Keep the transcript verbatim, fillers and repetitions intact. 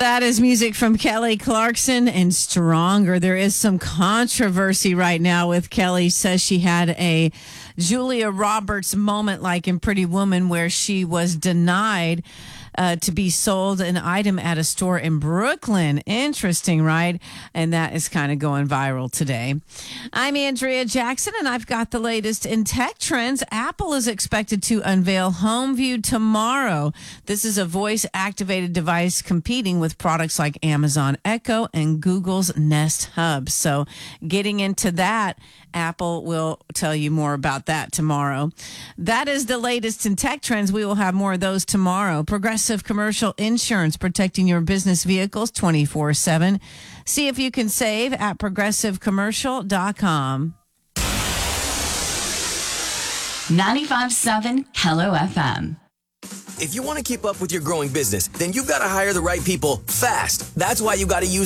That is music from Kelly Clarkson and Stronger. There is some controversy right now with Kelly. Says she had a Julia Roberts moment like in Pretty Woman where she was denied uh, to be sold an item at a store in Brooklyn. Interesting, right? And that is kind of going viral today. I'm Andrea Jackson, and I've got the latest in tech trends. Apple is expected to unveil HomeView tomorrow. This is a voice-activated device competing with products like Amazon Echo and Google's Nest Hub. So getting into that, Apple will tell you more about that tomorrow. That is the latest in tech trends. We will have more of those tomorrow. Progressive Commercial Insurance, protecting your business vehicles twenty-four seven. See if you can save at progressive commercial dot com. ninety-five point seven Hello F M. If you want to keep up with your growing business, then you've got to hire the right people fast. That's why you got to use